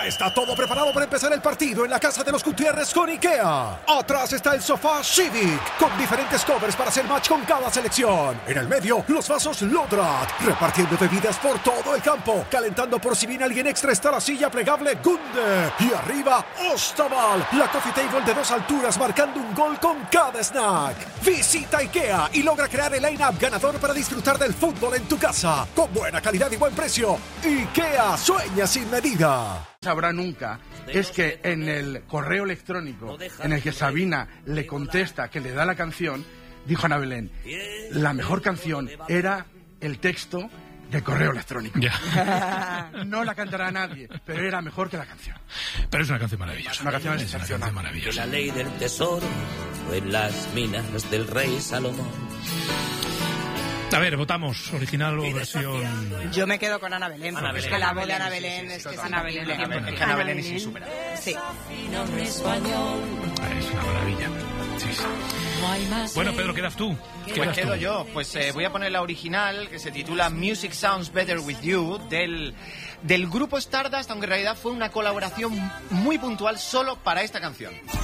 Ya está todo preparado para empezar el partido en la casa de los Gutiérrez con IKEA. Atrás está el sofá Civic, con diferentes covers para hacer match con cada selección. En el medio, los vasos Lodrat, repartiendo bebidas por todo el campo. Calentando por si viene alguien extra está la silla plegable Gunde. Y arriba, Ostaval, la coffee table de 2 alturas marcando un gol con cada snack. Visita IKEA y logra crear el line-up ganador para disfrutar del fútbol en tu casa. Con buena calidad y buen precio. IKEA, sueña sin medida. Sabrá nunca es que en el correo electrónico en el que Sabina le contesta que le da la canción, dijo Ana Belén, la mejor canción era el texto de correo electrónico. Ya. No la cantará nadie, pero era mejor que la canción. Pero es una canción maravillosa. Una canción Es una excepcional. canción maravillosa. La ley del tesoro fue en las minas del rey Salomón. A ver, votamos original o versión. Yo me quedo con Ana Belén, porque es que la voz de Ana sí, Belén sí, es que es Ana Belén. insuperable. Es que Ana Belén es insuperable. Sí. Es una maravilla. Sí, sí. Bueno, Pedro, quedas tú. Pues quedo yo. Pues voy a poner la original, que se titula Music Sounds Better With You, del grupo Stardust, aunque en realidad fue una colaboración muy puntual solo para esta canción.